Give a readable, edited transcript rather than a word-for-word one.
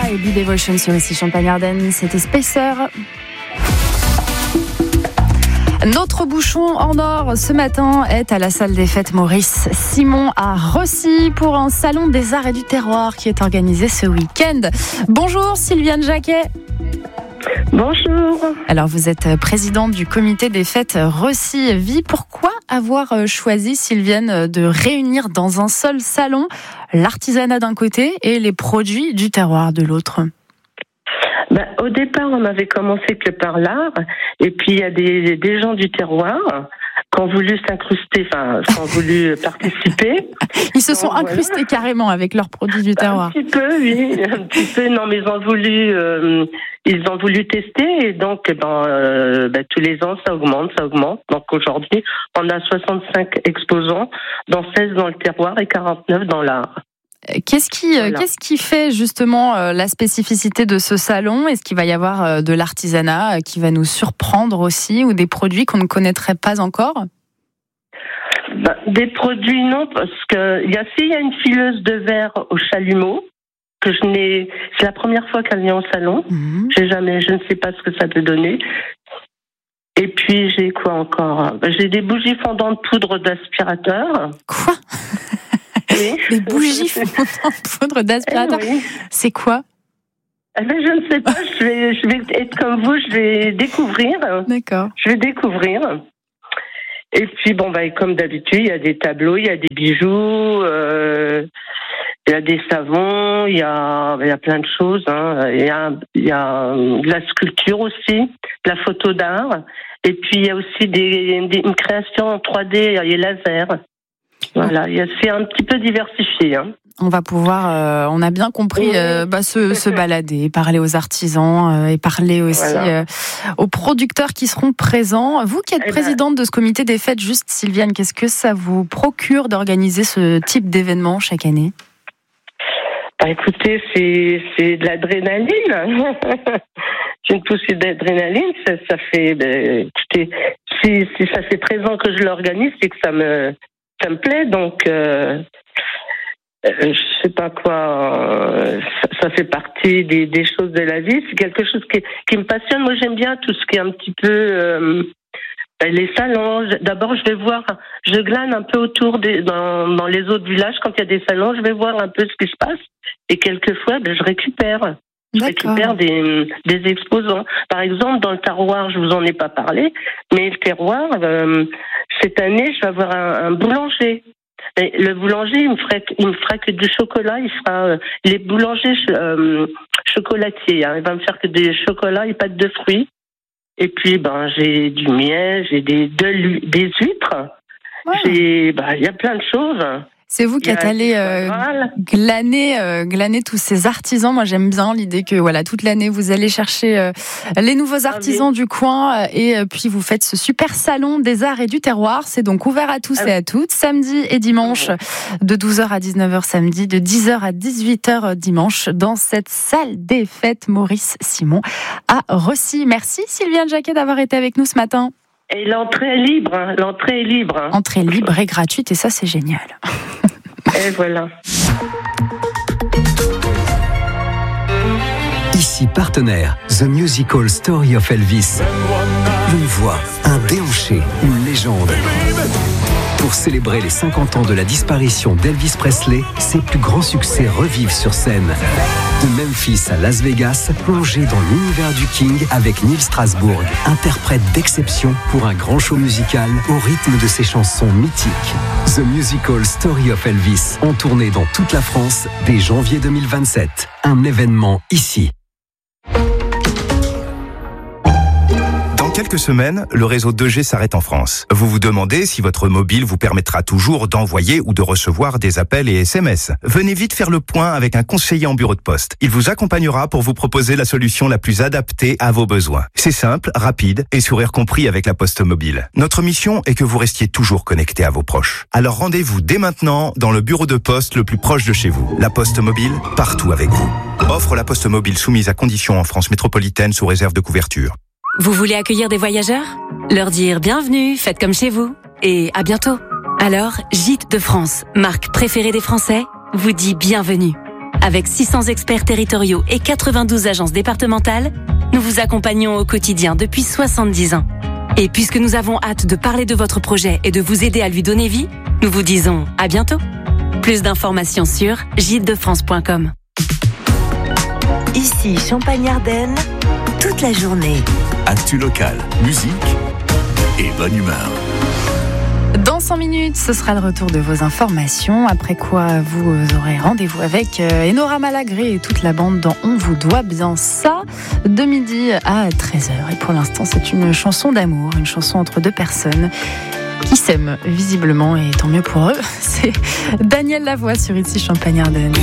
et Be Devotion sur ici Champagne-Ardenne. C'était Spacer. Notre bouchon en or ce matin est à la salle des fêtes Maurice Simon à Rossy pour un salon des arts et du terroir qui est organisé ce week-end. Bonjour Sylviane Jacquet. Bonjour. Alors vous êtes présidente du comité des fêtes Rossy-Vie. Pourquoi avoir choisi, Sylviane, de réunir dans un seul salon l'artisanat d'un côté et les produits du terroir de l'autre ? Au départ, on avait commencé que par l'art, et puis il y a des gens du terroir qui ont voulu s'incruster, qui ont voulu participer. Ils se sont incrustés carrément avec leurs produits du terroir. Un petit peu, oui, un petit peu. Non, mais ils ont voulu tester, et donc tous les ans ça augmente. Donc aujourd'hui, on a 65 exposants, dont 16 dans le terroir et 49 dans l'art. Qu'est-ce qui fait justement la spécificité de ce salon ? Est-ce qu'il va y avoir de l'artisanat qui va nous surprendre aussi, ou des produits qu'on ne connaîtrait pas encore ? Des produits non, parce que il y a une fileuse de verre au chalumeau que c'est la première fois qu'elle vient au salon. Je ne sais pas ce que ça peut donner. Et puis j'ai quoi encore ? J'ai des bougies fondantes de poudre d'aspirateur. Quoi ? Oui. Des bougies fondantes de poudre d'aspirateur. Oui. C'est quoi ? Je ne sais pas, je vais être comme vous, je vais découvrir. D'accord. Je vais découvrir. Et puis, comme d'habitude, il y a des tableaux, il y a des bijoux, il y a des savons, il y a plein de choses. Il y a de la sculpture aussi, de la photo d'art. Et puis, il y a aussi une création en 3D et laser. Voilà, c'est un petit peu diversifié. On va pouvoir, on a bien compris, se balader, parler aux artisans et parler aussi aux producteurs qui seront présents. Vous qui êtes présidente de ce comité des fêtes, juste Sylviane, qu'est-ce que ça vous procure d'organiser ce type d'événement chaque année ? Écoutez, c'est de l'adrénaline. C'est une poussée d'adrénaline. Ça fait, écoutez, si ça fait 13 ans que je l'organise, c'est que ça me plaît, donc je sais pas quoi, ça fait partie des choses de la vie. C'est quelque chose qui me passionne. Moi, j'aime bien tout ce qui est un petit peu les salons. D'abord, je glane un peu autour dans les autres villages quand il y a des salons. Je vais voir un peu ce qui se passe, et quelquefois, je récupère. Je récupère des exposants. Par exemple, dans le terroir, je vous en ai pas parlé, mais le terroir, cette année, je vais avoir un boulanger. Et le boulanger, il me fera que du chocolat. Il fera les boulangers chocolatiers. Il va me faire que des chocolats et pâtes de fruits. Et puis, j'ai du miel, j'ai des huîtres. Il y a plein de choses. C'est vous qui êtes allé glaner tous ces artisans. Moi, j'aime bien l'idée que toute l'année, vous allez chercher les nouveaux artisans du coin, et puis vous faites ce super salon des arts et du terroir. C'est donc ouvert à tous et à toutes, samedi et dimanche, de 12h à 19h samedi, de 10h à 18h dimanche, dans cette salle des fêtes Maurice Simon à Rossy. Merci Sylviane Jacquet d'avoir été avec nous ce matin. Et l'entrée est libre. Entrée libre et gratuite, et ça, c'est génial. Et voilà. Ici partenaire, The Musical Story of Elvis. Une voix, un déhanché, une légende. Pour célébrer les 50 ans de la disparition d'Elvis Presley, ses plus grands succès revivent sur scène. De Memphis à Las Vegas, plongez dans l'univers du King avec Neil Strasbourg, interprète d'exception pour un grand show musical au rythme de ses chansons mythiques. The Musical Story of Elvis, en tournée dans toute la France dès janvier 2027. Un événement ici. Dans quelques semaines, le réseau 2G s'arrête en France. Vous vous demandez si votre mobile vous permettra toujours d'envoyer ou de recevoir des appels et SMS. Venez vite faire le point avec un conseiller en bureau de poste. Il vous accompagnera pour vous proposer la solution la plus adaptée à vos besoins. C'est simple, rapide et sourire compris avec la Poste Mobile. Notre mission est que vous restiez toujours connecté à vos proches. Alors rendez-vous dès maintenant dans le bureau de poste le plus proche de chez vous. La Poste Mobile, partout avec vous. Offre La Poste Mobile soumise à conditions en France métropolitaine sous réserve de couverture. Vous voulez accueillir des voyageurs ? Leur dire bienvenue, faites comme chez vous, et à bientôt. Alors, Gîtes de France, marque préférée des Français, vous dit bienvenue. Avec 600 experts territoriaux et 92 agences départementales, nous vous accompagnons au quotidien depuis 70 ans. Et puisque nous avons hâte de parler de votre projet et de vous aider à lui donner vie, nous vous disons à bientôt. Plus d'informations sur gîtesdefrance.com. Ici Champagne-Ardenne, toute la journée. Actu local, musique et bonne humeur. Dans 100 minutes, ce sera le retour de vos informations, après quoi vous aurez rendez-vous avec Enora Malagré et toute la bande dans On vous doit bien ça, de midi à 13h. Et pour l'instant, c'est une chanson d'amour, une chanson entre deux personnes qui s'aiment visiblement, et tant mieux pour eux. C'est Daniel Lavoie sur Ici Champagne-Ardenne.